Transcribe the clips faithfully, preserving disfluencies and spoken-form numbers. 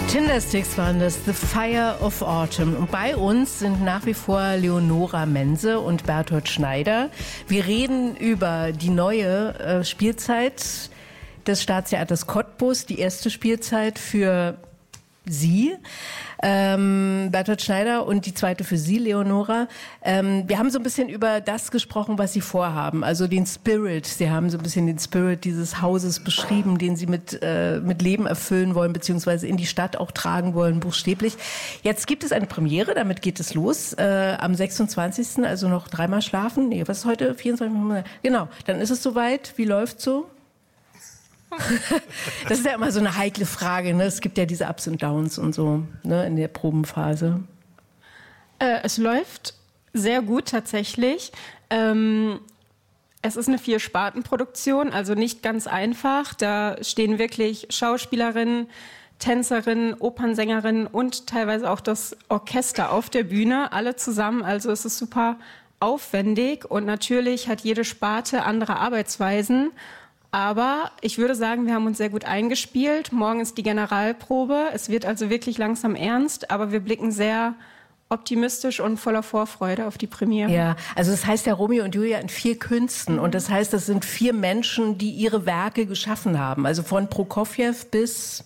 Tindersticks waren das, The Fire of Autumn. Und bei uns sind nach wie vor Leonora Mense und Bertolt Schneider. Wir reden über die neue äh, Spielzeit des Staatstheaters Cottbus, die erste Spielzeit für Sie, ähm, Bertolt Schneider, und die zweite für Sie, Leonora. Ähm, wir haben so ein bisschen über das gesprochen, was Sie vorhaben, also den Spirit. Sie haben so ein bisschen den Spirit dieses Hauses beschrieben, den Sie mit, äh, mit Leben erfüllen wollen, beziehungsweise in die Stadt auch tragen wollen, buchstäblich. Jetzt gibt es eine Premiere, damit geht es los, äh, am sechsundzwanzigsten Also noch dreimal schlafen. Nee, was ist heute? vierundzwanzig Genau, dann ist es soweit. Wie läuft's so? Das ist ja immer so eine heikle Frage, ne? Es gibt ja diese Ups und Downs und so, ne, in der Probenphase. Äh, es läuft sehr gut tatsächlich. Ähm, es ist eine Vier-Sparten-Produktion, also nicht ganz einfach. Da stehen wirklich Schauspielerinnen, Tänzerinnen, Opernsängerinnen und teilweise auch das Orchester auf der Bühne, alle zusammen. Also es ist super aufwendig und natürlich hat jede Sparte andere Arbeitsweisen. Aber ich würde sagen, wir haben uns sehr gut eingespielt. Morgen ist die Generalprobe. Es wird also wirklich langsam ernst, aber wir blicken sehr optimistisch und voller Vorfreude auf die Premiere. Ja, also das heißt ja Romeo und Julia in vier Künsten. Mhm. Und das heißt, das sind vier Menschen, die ihre Werke geschaffen haben. Also von Prokofjew bis...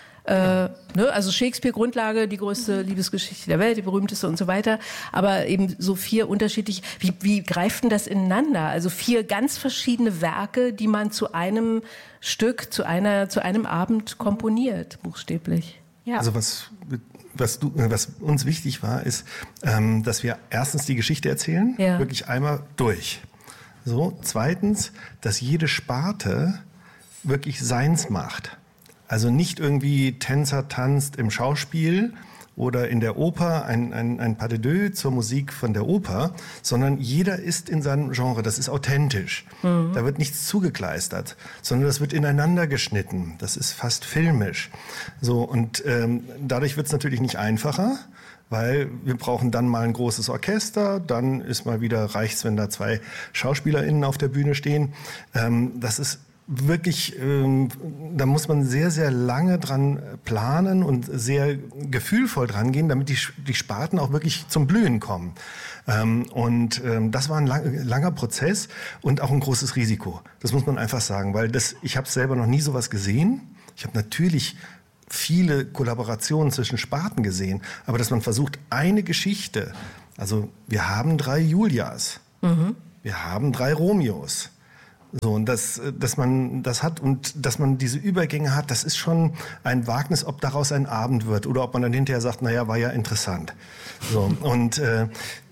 Äh, ne, also Shakespeare, Grundlage, die größte Liebesgeschichte der Welt, die berühmteste und so weiter. Aber eben so vier unterschiedliche, wie, wie greift denn das ineinander? Also vier ganz verschiedene Werke, die man zu einem Stück, zu einer, zu einem Abend komponiert, buchstäblich. Ja. Also was, was, du, was uns wichtig war, ist, ähm, dass wir erstens die Geschichte erzählen, ja. wirklich einmal durch. So, zweitens, dass jede Sparte wirklich seins macht. Also nicht irgendwie Tänzer tanzt im Schauspiel oder in der Oper ein, ein, ein Pas de deux zur Musik von der Oper, sondern jeder ist in seinem Genre, das ist authentisch. Mhm. Da wird nichts zugekleistert, sondern das wird ineinander geschnitten. Das ist fast filmisch. So, und ähm, dadurch wird es natürlich nicht einfacher, weil wir brauchen dann mal ein großes Orchester, dann ist mal wieder, reicht's, wenn da zwei SchauspielerInnen auf der Bühne stehen. Ähm, das ist wirklich, ähm, da muss man sehr, sehr lange dran planen und sehr gefühlvoll dran gehen, damit die, die Sparten auch wirklich zum Blühen kommen. Ähm, und ähm, das war ein lang, langer Prozess und auch ein großes Risiko. Das muss man einfach sagen, weil das, ich habe selber noch nie sowas gesehen. Ich habe natürlich viele Kollaborationen zwischen Sparten gesehen, aber dass man versucht, eine Geschichte, also wir haben drei Julias, mhm. wir haben drei Romeos, so, und dass, dass man das hat und dass man diese Übergänge hat, das ist schon ein Wagnis, ob daraus ein Abend wird oder ob man dann hinterher sagt, naja, war ja interessant. So, und äh,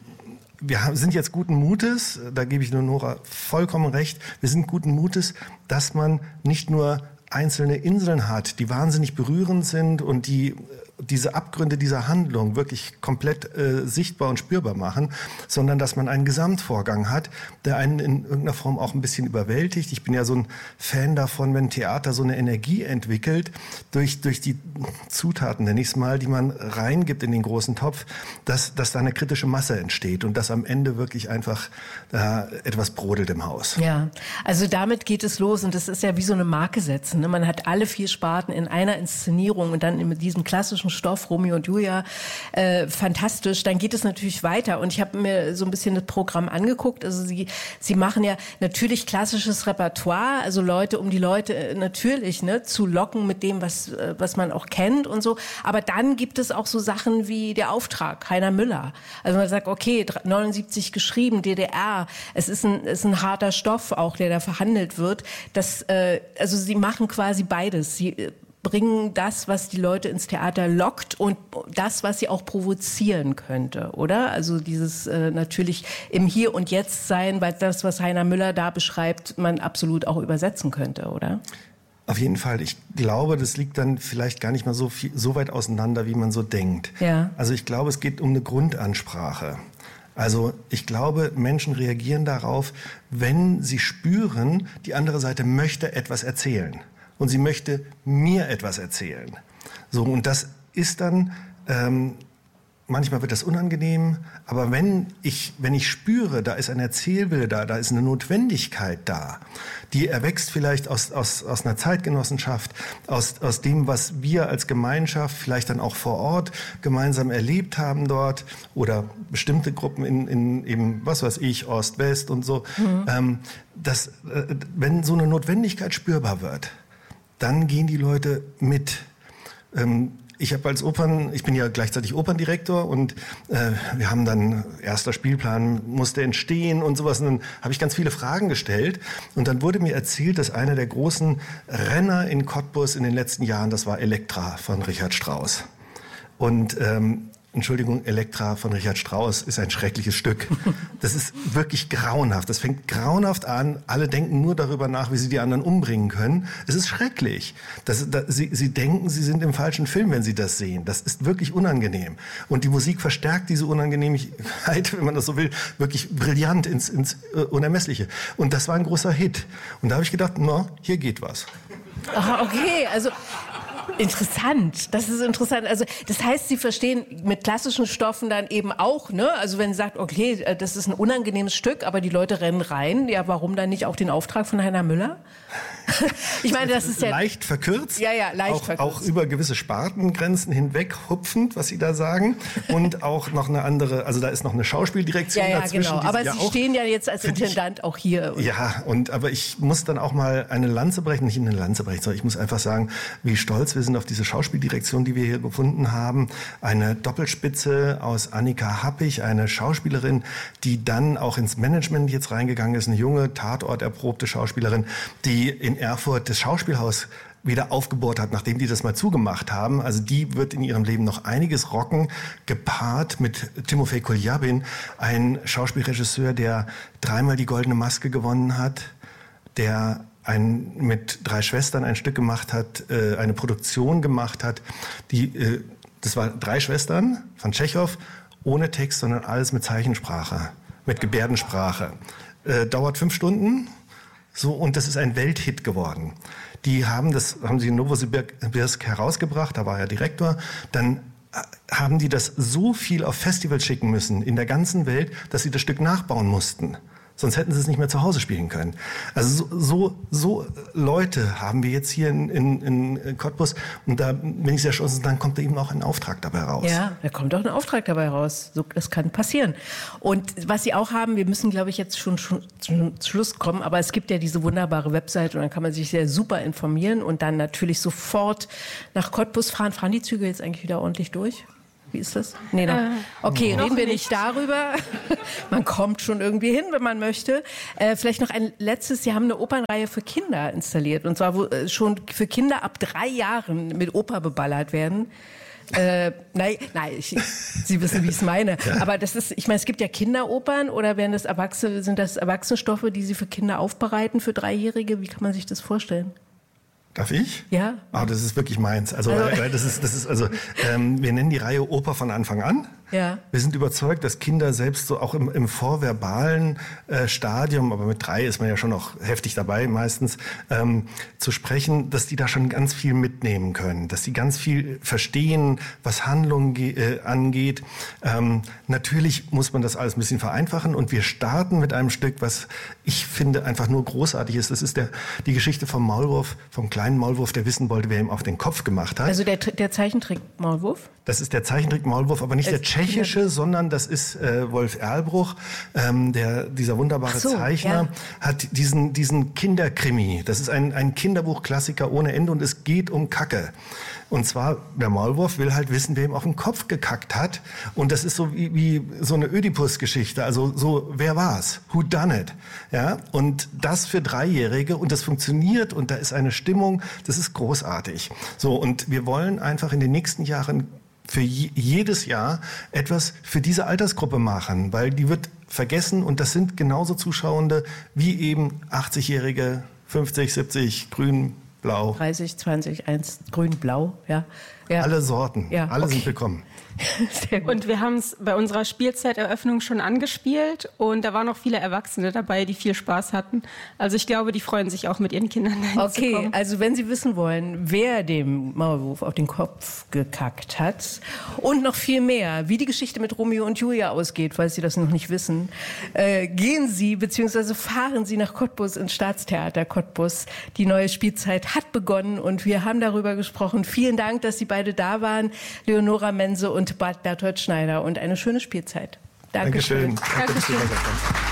wir haben, sind jetzt guten Mutes, da gebe ich Leonora vollkommen recht, wir sind guten Mutes, dass man nicht nur einzelne Inseln hat, die wahnsinnig berührend sind und die diese Abgründe dieser Handlung wirklich komplett äh, sichtbar und spürbar machen, sondern dass man einen Gesamtvorgang hat, der einen in irgendeiner Form auch ein bisschen überwältigt. Ich bin ja so ein Fan davon, wenn Theater so eine Energie entwickelt, durch, durch die Zutaten, nenne ich es mal, die man reingibt in den großen Topf, dass, dass da eine kritische Masse entsteht und dass am Ende wirklich einfach äh, etwas brodelt im Haus. Ja, also damit geht es los und das ist ja wie so eine Marke setzen. Ne? Man hat alle vier Sparten in einer Inszenierung und dann mit diesem klassischen Stoff, Romeo und Julia, äh, fantastisch. Dann geht es natürlich weiter und ich habe mir so ein bisschen das Programm angeguckt. Also sie, sie machen ja natürlich klassisches Repertoire, also Leute, um die Leute äh, natürlich ne, zu locken mit dem, was, äh, was man auch kennt und so. Aber dann gibt es auch so Sachen wie der Auftrag, Heiner Müller. Also man sagt, okay, neunundsiebzig geschrieben, D D R, es ist ein, ist ein harter Stoff auch, der da verhandelt wird. Das, äh, also sie machen quasi beides. Sie äh, bringen das, was die Leute ins Theater lockt und das, was sie auch provozieren könnte, oder? Also dieses äh, natürlich im Hier und Jetzt sein, weil das, was Heiner Müller da beschreibt, man absolut auch übersetzen könnte, oder? Auf jeden Fall. Ich glaube, das liegt dann vielleicht gar nicht mal so, viel, so weit auseinander, wie man so denkt. Ja. Also ich glaube, es geht um eine Grundansprache. Also ich glaube, Menschen reagieren darauf, wenn sie spüren, die andere Seite möchte etwas erzählen. Und sie möchte mir etwas erzählen. So, und das ist dann ähm, manchmal wird das unangenehm, aber wenn ich, wenn ich spüre, da ist ein Erzählwille da, da ist eine Notwendigkeit da, die erwächst vielleicht aus, aus, aus einer Zeitgenossenschaft, aus, aus dem, was wir als Gemeinschaft vielleicht dann auch vor Ort gemeinsam erlebt haben dort oder bestimmte Gruppen in, in eben, was weiß ich, Ost, West und so, mhm. ähm, dass, äh, wenn so eine Notwendigkeit spürbar wird, dann gehen die Leute mit. Ähm, Ich habe als Opern, ich bin ja gleichzeitig Operndirektor und äh, wir haben dann, erster Spielplan musste entstehen und sowas. Und dann habe ich ganz viele Fragen gestellt und dann wurde mir erzählt, dass einer der großen Renner in Cottbus in den letzten Jahren, das war Elektra von Richard Strauss. Und ähm, Entschuldigung, Elektra von Richard Strauss ist ein schreckliches Stück. Das ist wirklich grauenhaft. Das fängt grauenhaft an. Alle denken nur darüber nach, wie sie die anderen umbringen können. Es ist schrecklich. Das, das, sie, sie denken, sie sind im falschen Film, wenn sie das sehen. Das ist wirklich unangenehm. Und die Musik verstärkt diese Unangenehmigkeit, wenn man das so will, wirklich brillant ins, ins uh, Unermessliche. Und das war ein großer Hit. Und da habe ich gedacht, na, hier geht was. Aha, okay, also interessant, das ist interessant. Also das heißt, Sie verstehen mit klassischen Stoffen dann eben auch, ne? Also wenn Sie sagt, okay, das ist ein unangenehmes Stück, aber die Leute rennen rein, ja, warum dann nicht auch den Auftrag von Heiner Müller? Ich meine, das ist ja leicht verkürzt, ja, ja, leicht auch, verkürzt. Auch über gewisse Spartengrenzen hinweg hupfend, was Sie da sagen, und auch noch eine andere, also da ist noch eine Schauspieldirektion ja, ja, dazwischen. Genau. Aber Sie ja auch stehen ja jetzt als Intendant auch hier. Ja, und aber ich muss dann auch mal eine Lanze brechen, nicht eine Lanze brechen, sondern ich muss einfach sagen, wie stolz wir sind auf diese Schauspieldirektion, die wir hier gefunden haben. Eine Doppelspitze aus Annika Happig, eine Schauspielerin, die dann auch ins Management jetzt reingegangen ist, eine junge, tatorterprobte Schauspielerin, die in Erfurt das Schauspielhaus wieder aufgebohrt hat, nachdem die das mal zugemacht haben. Also die wird in ihrem Leben noch einiges rocken, gepaart mit Timofej Kuljabin, ein Schauspielregisseur, der dreimal die Goldene Maske gewonnen hat, der ein, mit drei Schwestern ein Stück gemacht hat, äh, eine Produktion gemacht hat, die, äh, das war Drei Schwestern von Tschechow, ohne Text, sondern alles mit Zeichensprache, mit Gebärdensprache. Äh, dauert fünf Stunden, so, und das ist ein Welthit geworden. Die haben das, haben sie in Novosibirsk herausgebracht, da war er Direktor, dann haben die das so viel auf Festivals schicken müssen, in der ganzen Welt, dass sie das Stück nachbauen mussten. Sonst hätten sie es nicht mehr zu Hause spielen können. Also so, so, so Leute haben wir jetzt hier in, in, in Cottbus. Und da bin ich sehr stolz. Und dann kommt da eben auch ein Auftrag dabei raus. Ja, da kommt auch ein Auftrag dabei raus. So, das kann passieren. Und was Sie auch haben, wir müssen, glaube ich, jetzt schon, schon zum Schluss kommen. Aber es gibt ja diese wunderbare Website und dann kann man sich sehr super informieren und dann natürlich sofort nach Cottbus fahren. Fahren die Züge jetzt eigentlich wieder ordentlich durch? Wie ist das? Nee, noch. Okay, äh, reden wir nicht darüber. Man kommt schon irgendwie hin, wenn man möchte. Äh, vielleicht noch ein letztes. Sie haben eine Opernreihe für Kinder installiert. Und zwar wo, äh, schon für Kinder ab drei Jahren mit Oper beballert werden. Äh, nein, nein, ich, Sie wissen, wie ich es meine. Ja. Aber das ist, ich meine, es gibt ja Kinderopern oder werden das Erwachsene, sind das Erwachsenenstoffe, die Sie für Kinder aufbereiten, für Dreijährige? Wie kann man sich das vorstellen? Darf ich? Ja. Ah, das ist wirklich meins. Also, also. das ist, das ist, also, ähm, wir nennen die Reihe Oper von Anfang an. Ja. Wir sind überzeugt, dass Kinder selbst so auch im, im vorverbalen äh, Stadium, aber mit drei ist man ja schon noch heftig dabei meistens, ähm, zu sprechen, dass die da schon ganz viel mitnehmen können, dass die ganz viel verstehen, was Handlung äh, angeht. Ähm, natürlich muss man das alles ein bisschen vereinfachen und wir starten mit einem Stück, was ich finde einfach nur großartig ist. Das ist der, die Geschichte vom Maulwurf, vom kleinen Maulwurf, der wissen wollte, wer ihm auf den Kopf gemacht hat. Also der, der Zeichentrick-Maulwurf? Das ist der Zeichentrick-Maulwurf, aber nicht es der tschechische, sondern das ist äh, Wolf Erlbruch, ähm, der, dieser wunderbare so, Zeichner, ja. hat diesen, diesen Kinderkrimi. Das ist ein, ein Kinderbuchklassiker ohne Ende und es geht um Kacke. Und zwar, der Maulwurf will halt wissen, wer ihm auf den Kopf gekackt hat. Und das ist so wie, wie so eine Ödipus-Geschichte. Also so, wer war's? Who done it? Ja, und das für Dreijährige und das funktioniert und da ist eine Stimmung, das ist großartig. So, und wir wollen einfach in den nächsten Jahren für jedes Jahr etwas für diese Altersgruppe machen, weil die wird vergessen und das sind genauso Zuschauende wie eben achtzigjährige, fünfzig, siebzig, grün, Blau. dreißig, zwanzig, eins, grün, blau, ja. ja. Alle Sorten, ja, alle okay. sind willkommen. Sehr gut. Und wir haben es bei unserer Spielzeiteröffnung schon angespielt und da waren noch viele Erwachsene dabei, die viel Spaß hatten. Also ich glaube, die freuen sich auch mit ihren Kindern dahin Okay, zu kommen. Also wenn Sie wissen wollen, wer dem Maulwurf auf den Kopf gekackt hat und noch viel mehr, wie die Geschichte mit Romeo und Julia ausgeht, falls Sie das noch nicht wissen, äh, gehen Sie bzw. fahren Sie nach Cottbus ins Staatstheater Cottbus. Die neue Spielzeit hat begonnen und wir haben darüber gesprochen. Vielen Dank, dass Sie beide da waren, Leonora Mense und Bert Berthold Schneider, und eine schöne Spielzeit. Dankeschön. Dankeschön. Danke, dass du da warst.